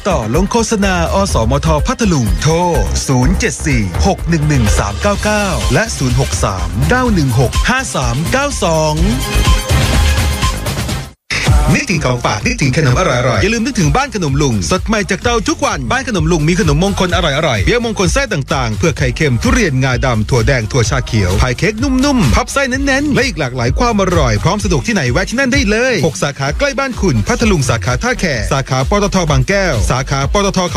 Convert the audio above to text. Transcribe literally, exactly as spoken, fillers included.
ต่อลงโฆษณาอสมทพัทลุงโทรศูนย์ เจ็ด สี่ หก หนึ่ง หนึ่ง สาม เก้า เก้าและศูนย์ หก สาม เก้า หนึ่ง หก ห้า สาม เก้า สองนึกถึงของฝากนึกถึงขนมอร่อยๆอย่าลืมนึกถึงบ้านขนมลุงสดใหม่จากเตาทุกวันบ้านขนมลุงมีขนมมงคลอร่อยๆเบี้ยมงคลไส้ต่างๆเพื่อไข่เค็มทุเรียนงาดำถั่วแดงถั่วชาเขียวพายเค้กนุ่มๆพับไส้เน้นๆและอีกหลากหลายความอร่อยพร้อมสะดวกที่ไหนแวะที่นั่นได้เลยหกสาขาใกล้บ้านคุณพัทลุงสาขาท่าแขสาขาปตทบางแก้วสาขาปตท